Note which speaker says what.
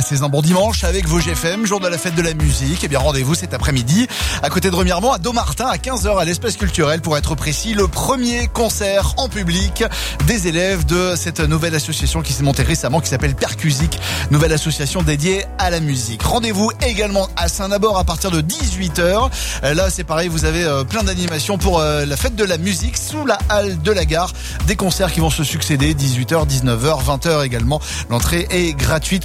Speaker 1: C'est un bon dimanche avec vos GFM, jour de la fête de la musique. Eh bien, rendez-vous cet après-midi à côté de Remiremont, à Dommartin, à 15h à l'espace culturel, pour être précis, le premier concert en public des élèves de cette nouvelle association qui s'est montée récemment, qui s'appelle Percusic, nouvelle association dédiée à la musique. Rendez-vous également à Saint-Nabord à partir de 18h. Là, c'est pareil, vous avez plein d'animations pour la fête de la musique sous la halle de la gare. Des concerts qui vont se succéder, 18h, 19h, 20h également. L'entrée est gratuite.